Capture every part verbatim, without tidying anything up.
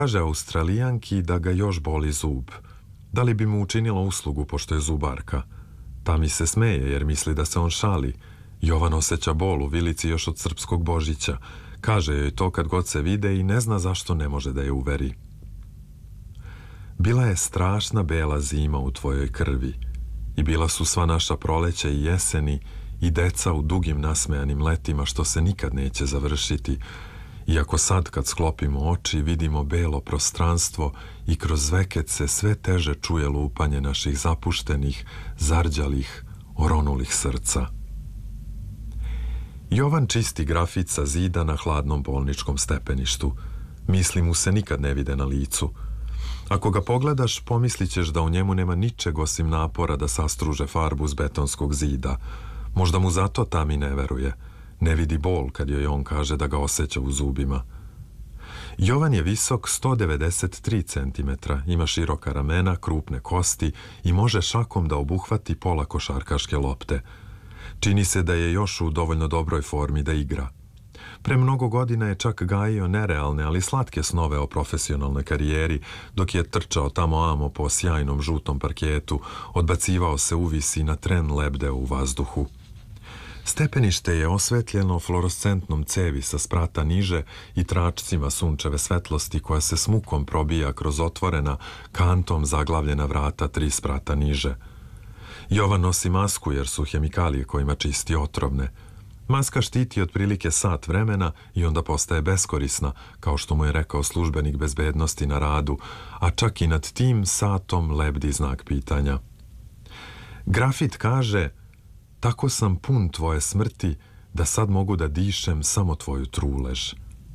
Kaže Australijanki da ga još boli zub. Da li bi mu učinila uslugu pošto je zubarka? Ta mi se smeje jer misli da se on šali. Jovan osjeća bol u vilici još od srpskog Božića. Kaže joj to kad god se vide i ne zna zašto ne može da je uveri. Bila je strašna bela zima u tvojoj krvi i bila su sva naša proleća i jeseni i deca u dugim nasmejanim letima što se nikad neće završiti, iako sad kad sklopimo oči vidimo belo prostranstvo i kroz zveket se sve teže čuje lupanje naših zapuštenih, zarđalih, oronulih srca. Jovan čisti grafit sa zida na hladnom bolničkom stepeništu. Misli mu se nikad ne vide na licu. Ako ga pogledaš, pomislit ćeš da u njemu nema ničeg osim napora da sastruže farbu s betonskog zida. Možda mu zato Tami ne veruje. Ne vidi bol kad joj on kaže da ga osjeća u zubima. Jovan je visok sto devedeset tri centimetra, ima široka ramena, krupne kosti i može šakom da obuhvati pola košarkaške lopte. Čini se da je još u dovoljno dobroj formi da igra. Pre mnogo godina je čak gajio nerealne, ali slatke snove o profesionalnoj karijeri, dok je trčao tamo amo po sjajnom žutom parketu, odbacivao se uvisi na tren lebdeo u vazduhu. Stepenište je osvetljeno fluorescentnom cevi sa sprata niže i tračcima sunčeve svetlosti koja se smukom probija kroz otvorena, kantom zaglavljena vrata tri sprata niže. Jovan nosi masku jer su hemikalije kojima čisti otrovne. Maska štiti otprilike sat vremena i onda postaje beskorisna, kao što mu je rekao službenik bezbednosti na radu, a čak i nad tim satom lebdi znak pitanja. Grafit kaže: tako sam pun tvoje smrti da sad mogu da dišem samo tvoju trulež.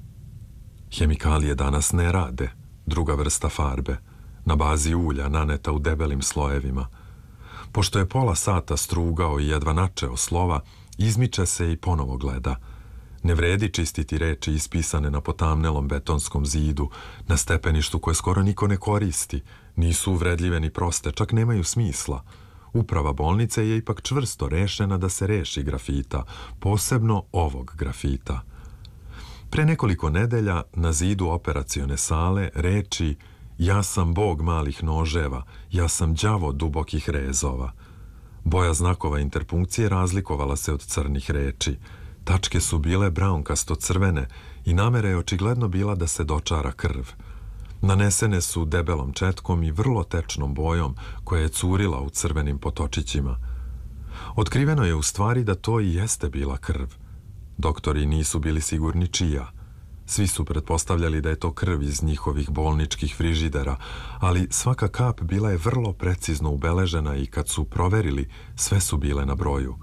Hemikalije danas ne rade, druga vrsta farbe, na bazi ulja naneta u debelim slojevima. Pošto je pola sata strugao i jedva načeo slova, izmiče se i ponovo gleda. Ne vredi čistiti reči ispisane na potamnelom betonskom zidu, na stepeništu koje skoro niko ne koristi, nisu uvredljive ni proste, čak nemaju smisla. Uprava bolnice je ipak čvrsto rešena da se reši grafita, posebno ovog grafita. Pre nekoliko nedelja na zidu operacione sale reči: ja sam bog malih noževa, ja sam đavo dubokih rezova. Boja znakova interpunkcije razlikovala se od crnih reči. Tačke su bile braunkasto-crvene i namera je očigledno bila da se dočara krv. Nanesene su debelom četkom i vrlo tečnom bojom koja je curila u crvenim potočićima. Otkriveno je u stvari da to i jeste bila krv. Doktori nisu bili sigurni čija. Svi su pretpostavljali da je to krv iz njihovih bolničkih frižidera, ali svaka kap bila je vrlo precizno ubeležena i kad su proverili, sve su bile na broju.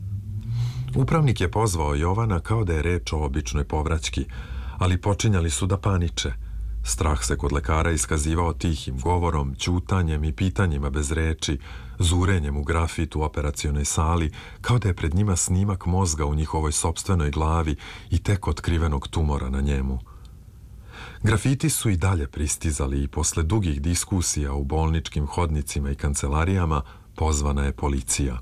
Upravnik je pozvao Jovana kao da je reč o običnoj povraćki, ali počinjali su da paniče. Strah se kod lekara iskazivao tihim govorom, ćutanjem i pitanjima bez reči, zurenjem u grafit u operacionoj sali, kao da je pred njima snimak mozga u njihovoj sopstvenoj glavi i tek otkrivenog tumora na njemu. Grafiti su i dalje pristizali i posle dugih diskusija u bolničkim hodnicima i kancelarijama pozvana je policija.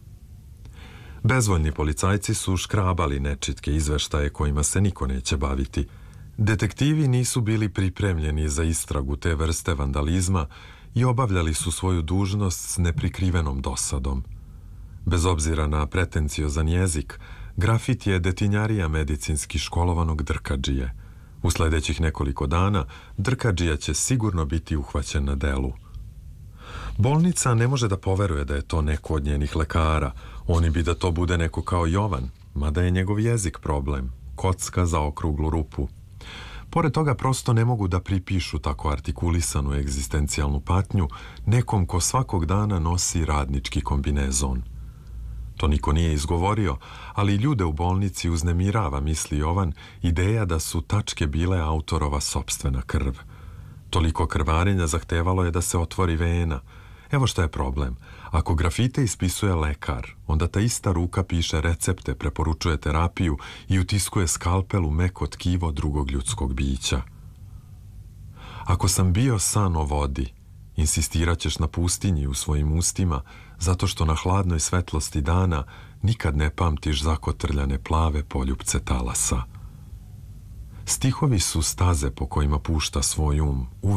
Bezvoljni policajci su škrabali nečitke izveštaje kojima se niko neće baviti. Detektivi nisu bili pripremljeni za istragu te vrste vandalizma i obavljali su svoju dužnost s neprikrivenom dosadom. Bez obzira na pretenciozan jezik, grafit je detinjarija medicinski školovanog drkadžije. U sledećih nekoliko dana drkadžija će sigurno biti uhvaćen na delu. Bolnica ne može da poveruje da je to neko od njenih lekara. Oni bi da to bude neko kao Jovan, mada je njegov jezik problem, kocka za okruglu rupu. Pored toga prosto ne mogu da pripišu tako artikulisanu egzistencijalnu patnju nekom ko svakog dana nosi radnički kombinezon. To niko nije izgovorio, ali ljude u bolnici uznemirava, misli Jovan, ideja da su tačke bile autorova sopstvena krv. Toliko krvarenja zahtevalo je da se otvori vena. Evo šta je problem. Ako grafite ispisuje lekar, onda ta ista ruka piše recepte, preporučuje terapiju i utiskuje skalpel u meko tkivo drugog ljudskog bića. Ako sam bio san o vodi, insistirat ćeš na pustinji u svojim ustima, zato što na hladnoj svetlosti dana nikad ne pamtiš zakotrljane plave poljupce talasa. Stihovi su staze po kojima pušta svoj um,